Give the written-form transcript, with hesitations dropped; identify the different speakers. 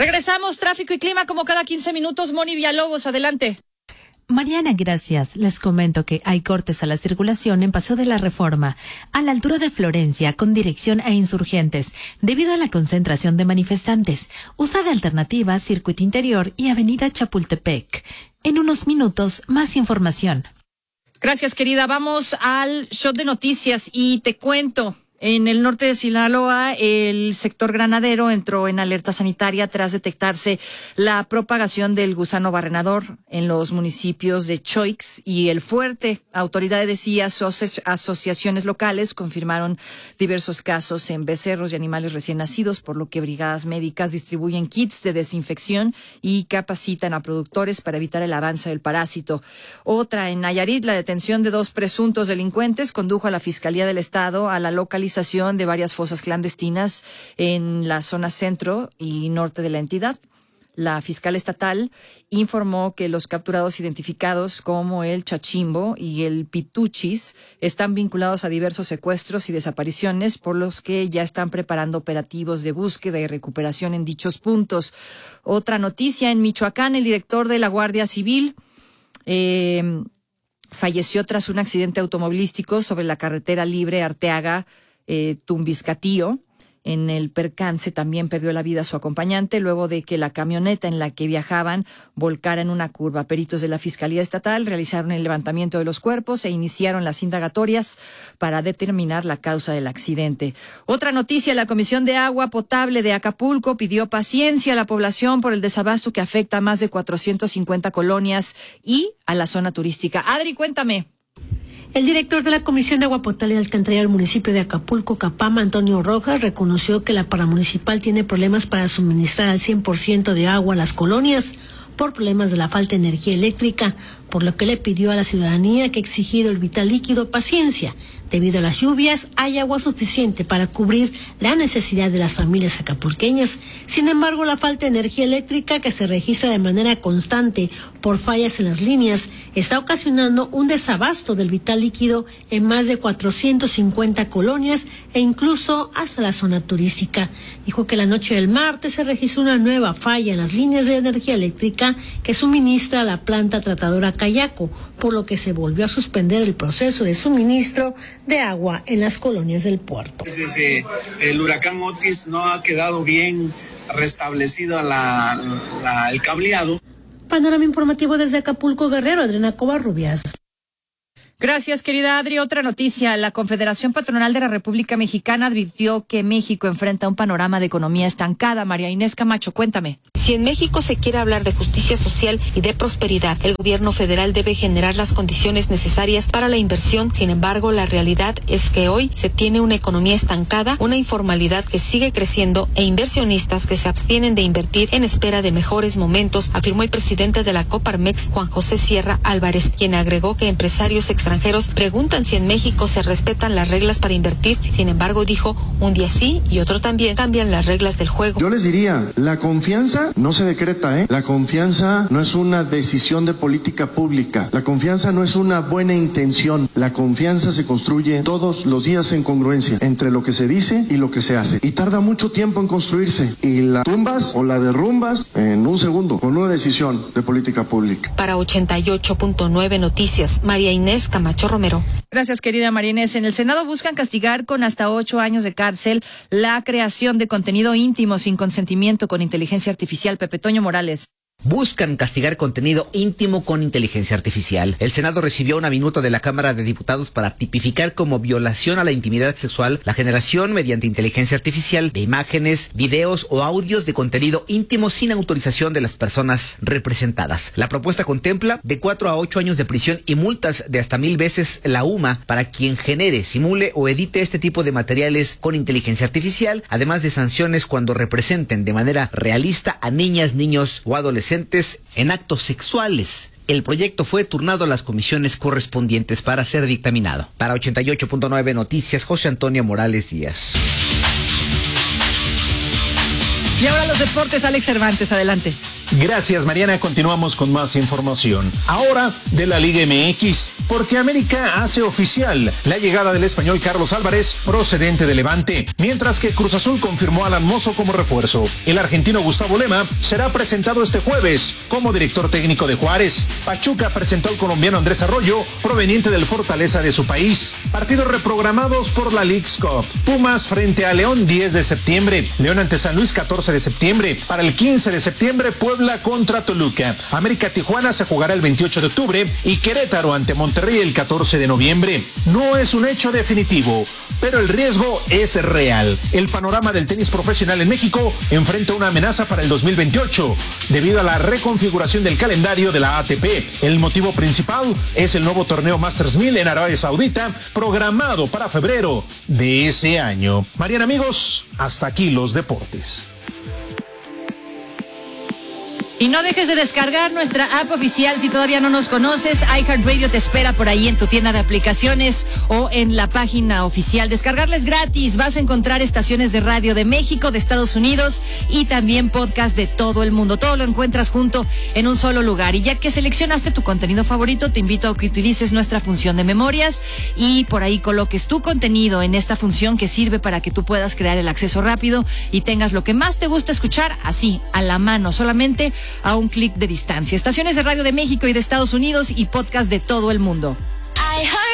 Speaker 1: Regresamos, tráfico y clima como cada 15 minutos. Moni Villalobos, adelante.
Speaker 2: Mariana, gracias. Les comento que hay cortes a la circulación en Paseo de la Reforma, a la altura de Florencia, con dirección a Insurgentes, debido a la concentración de manifestantes. Usa de alternativa Circuito Interior y Avenida Chapultepec. En unos minutos, más información.
Speaker 1: Gracias, querida. Vamos al shot de noticias y te cuento. En el norte de Sinaloa, el sector ganadero entró en alerta sanitaria tras detectarse la propagación del gusano barrenador en los municipios de Choix y El Fuerte. Autoridades y asociaciones locales confirmaron diversos casos en becerros y animales recién nacidos, por lo que brigadas médicas distribuyen kits de desinfección y capacitan a productores para evitar el avance del parásito. Otra en Nayarit, la detención de 2 presuntos delincuentes condujo a la Fiscalía del Estado a la localización de varias fosas clandestinas en la zona centro y norte de la entidad. La fiscal estatal informó que los capturados identificados como el Chachimbo y el Pituchis están vinculados a diversos secuestros y desapariciones, por los que ya están preparando operativos de búsqueda y recuperación en dichos puntos. Otra noticia, en Michoacán, el director de la Guardia Civil falleció tras un accidente automovilístico sobre la carretera libre Arteaga Tumbiscatío. En el percance también perdió la vida su acompañante luego de que la camioneta en la que viajaban volcara en una curva. Peritos de la Fiscalía Estatal realizaron el levantamiento de los cuerpos e iniciaron las indagatorias para determinar la causa del accidente. Otra noticia, la Comisión de Agua Potable de Acapulco pidió paciencia a la población por el desabasto que afecta a más de 450 colonias y a la zona turística. Adri, cuéntame.
Speaker 3: El director de la Comisión de Agua Potable y Alcantarilla del municipio de Acapulco, Capama, Antonio Rojas, reconoció que la paramunicipal tiene problemas para suministrar al 100% de agua a las colonias por problemas de la falta de energía eléctrica, por lo que le pidió a la ciudadanía que ha exigido el vital líquido paciencia. Debido a las lluvias, hay agua suficiente para cubrir la necesidad de las familias acapulqueñas. Sin embargo, la falta de energía eléctrica, que se registra de manera constante por fallas en las líneas, está ocasionando un desabasto del vital líquido en más de 450 colonias e incluso hasta la zona turística. Dijo que la noche del martes se registró una nueva falla en las líneas de energía eléctrica que suministra la planta tratadora Cayaco, por lo que se volvió a suspender el proceso de suministro de agua en las colonias del puerto.
Speaker 4: El huracán Otis no ha quedado bien restablecido el cableado.
Speaker 3: Panorama informativo desde Acapulco, Guerrero, Adriana Covarrubias.
Speaker 1: Gracias, querida Adri. Otra noticia. La Confederación Patronal de la República Mexicana advirtió que México enfrenta un panorama de economía estancada. María Inés Camacho, cuéntame.
Speaker 5: Si en México se quiere hablar de justicia social y de prosperidad, el gobierno federal debe generar las condiciones necesarias para la inversión. Sin embargo, la realidad es que hoy se tiene una economía estancada, una informalidad que sigue creciendo e inversionistas que se abstienen de invertir en espera de mejores momentos, afirmó el presidente de la Coparmex, Juan José Sierra Álvarez, quien agregó que empresarios extranjeros preguntan si en México se respetan las reglas para invertir. Sin embargo, dijo, un día sí y otro también cambian las reglas del juego.
Speaker 6: Yo les diría, la confianza no se decreta, La confianza no es una decisión de política pública. La confianza no es una buena intención. La confianza se construye todos los días en congruencia entre lo que se dice y lo que se hace. Y tarda mucho tiempo en construirse. Y la tumbas o la derrumbas en un segundo con una decisión de política pública.
Speaker 5: Para 88.9 Noticias, María Inés Camacho Romero.
Speaker 1: Gracias, querida María Inés. En el Senado buscan castigar con hasta 8 años de cárcel la creación de contenido íntimo sin consentimiento con inteligencia artificial. Pepe Toño Morales.
Speaker 7: Buscan castigar contenido íntimo con inteligencia artificial. El Senado recibió una minuta de la Cámara de Diputados para tipificar como violación a la intimidad sexual la generación mediante inteligencia artificial de imágenes, videos o audios de contenido íntimo sin autorización de las personas representadas. La propuesta contempla de 4 a 8 años de prisión y multas de hasta 1000 veces la UMA para quien genere, simule o edite este tipo de materiales con inteligencia artificial, además de sanciones cuando representen de manera realista a niñas, niños o adolescentes en actos sexuales. El proyecto fue turnado a las comisiones correspondientes para ser dictaminado. Para 88.9 Noticias, José Antonio Morales Díaz.
Speaker 1: Y ahora los deportes, Alex Cervantes, adelante.
Speaker 8: Gracias, Mariana. Continuamos con más información. Ahora de la Liga MX, porque América hace oficial la llegada del español Carlos Álvarez, procedente de Levante, mientras que Cruz Azul confirmó a Alan Mozo como refuerzo. El argentino Gustavo Lema será presentado este jueves como director técnico de Juárez. Pachuca presentó al colombiano Andrés Arroyo, proveniente del Fortaleza de su país. Partidos reprogramados por la Leagues Cup. Pumas frente a León 10 de septiembre. León ante San Luis 14 de septiembre. Para el 15 de septiembre, Puebla contra Toluca. América Tijuana se jugará el 28 de octubre y Querétaro ante Monterrey el 14 de noviembre. No es un hecho definitivo, pero el riesgo es real. El panorama del tenis profesional en México enfrenta una amenaza para el 2028 debido a la reconfiguración del calendario de la ATP. El motivo principal es el nuevo torneo Masters 1000 en Arabia Saudita, programado para febrero de ese año. Mariana, amigos, hasta aquí los deportes.
Speaker 1: Y no dejes de descargar nuestra app oficial si todavía no nos conoces. iHeartRadio te espera por ahí en tu tienda de aplicaciones o en la página oficial. Descargarla es gratis. Vas a encontrar estaciones de radio de México, de Estados Unidos y también podcast de todo el mundo. Todo lo encuentras junto en un solo lugar. Y ya que seleccionaste tu contenido favorito, te invito a que utilices nuestra función de memorias y por ahí coloques tu contenido en esta función que sirve para que tú puedas crear el acceso rápido y tengas lo que más te gusta escuchar así, a la mano, solamente a un clic de distancia. Estaciones de radio de México y de Estados Unidos y podcast de todo el mundo.